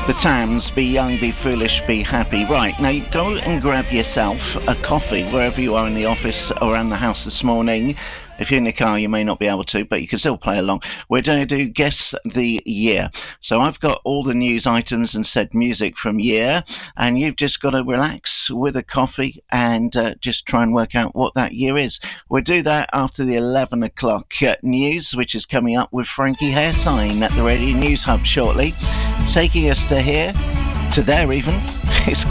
The Tams, Be Young, Be Foolish, Be Happy. Right, now go and grab yourself a coffee wherever you are in the office or around the house this morning. If you're in the car, you may not be able to, but you can still play along. We're going to do Guess the Year. So I've got all the news items and said music from year, and you've just got to relax with a coffee and just try and work out what that year is. We'll do that after the 11 o'clock news, which is coming up with Frankie Hairsign at the Radio News Hub shortly, taking us to here, to there even.